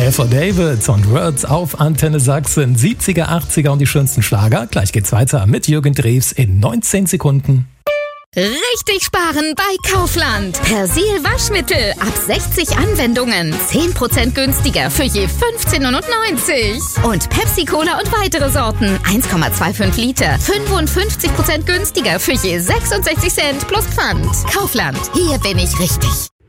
Beth David und Words auf Antenne Sachsen. 70er, 80er und die schönsten Schlager. Gleich geht's weiter mit Jürgen Drews in 19 Sekunden. Richtig sparen bei Kaufland. Persil Waschmittel ab 60 Anwendungen. 10% günstiger für je 15,99 €. Und Pepsi Cola und weitere Sorten. 1,25 Liter. 55% günstiger für je 66 Cent plus Pfand. Kaufland. Hier bin ich richtig.